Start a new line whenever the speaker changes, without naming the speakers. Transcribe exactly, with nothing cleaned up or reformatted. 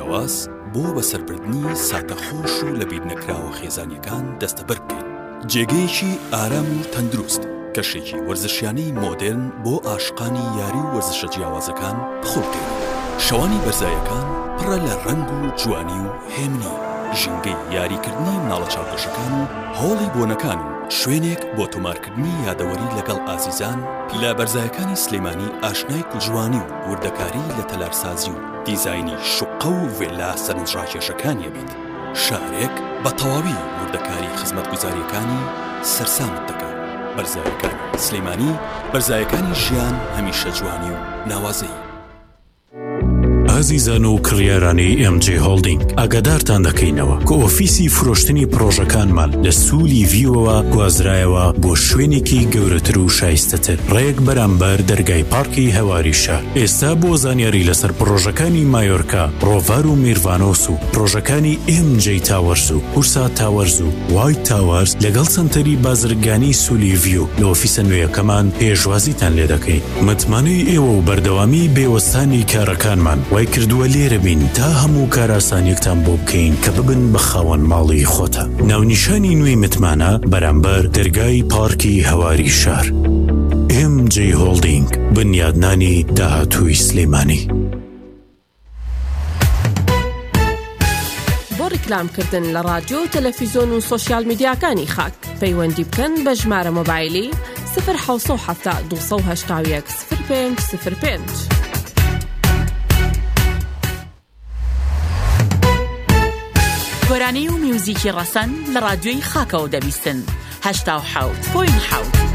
جیاواز بۆ بەسەربردنی ساتەخۆش و لەبیر نەکراوە خێزانیەکان دەستەبەر بکەین. جێگەیەکی ئارام و تەندروست، کەشێکی وەرزشیانەی مۆدرن بۆ عاشقانی یاری و وەرزشە جیاوازەکان بخۆ بکەین. شەوانی بەرزایەکان پڕە لە ڕەنگ و جوانی و هێمنی، ژینگەی یاریکردنی مناڵە چاوپێشەکان و هۆڵی بۆنەکان و شوێنێک بۆ تۆمارکردنی یادەوەری لەگەڵ ئازیزان لە بەرزایەکانی سلێمانی ئاشنای کوڵجوانی و وردەکاری لە تەلارسازی و دیزاینی شوقە و ڤێلا سەرنجڕاکێشەکانیە بیت. شارێک بە تەواوی وردەکاری خزمەتگوزاریەکانی سەرسامت دەکات. بەرزایەکانی سلێمانی، بەرزایەکانی ژیان هەمیشە جوانی و ناوازەی.
ئازیزان و کڕیارانی ئێم جێ هۆڵدینگ، ئاگادارتان دەکەینەوە کە ئۆفیسی فرۆشتنی پرۆژەکانمان لە سوولی ڤیوەوە گوازرایەوە بۆ شوێنێکی گەورەتر و شایستەتر ڕێک بەرامبەر دەرگای پارکی هەواری شار. ئێستا بۆ زانیاری لەسەر پرۆژەکانی مایۆرکا، ڕۆڤار و میروانۆس و پرۆژەکانی ئێم جێ تاوەرز و قورسا تاوەرز و وایت تاوەرز لەگەڵ سنتەری بازرگانی سوولی ڤیو لە ئۆفیسە نوێیەکەمان پێشوازیتان لێ دەکەین. متمانەی ئێوە و بەردەوامی بێوەستانی کارەکانمان وای کردووە لێرە بین تا هەموو کاراسانیەکتان بۆ بکەین کە ببن بە خاوەن ماڵی خۆتە. ناونیشانی نوێی متمانە بەرامبەر دەرگای پارکی هەواری شار. ئێم جێ هۆڵدینگ، بنیادنانی داهاتووی سلێمانی.
بۆ ڕیکلامکردن لە ڕادیۆ، تەلەڤیزۆن و سۆشیال میدیاکانی خاک پەیوەندی بکەن بە ژمارە مۆبایلی صفر حوت هەفتا دووسە و هەشتا و یەک صفر پێنج صفر پێنج.
گۆرانی و میوزیکی ڕەسەن لە ڕادیۆی خاکەوە دەبیستن. هەشتا و حەوت پۆینت حەوت.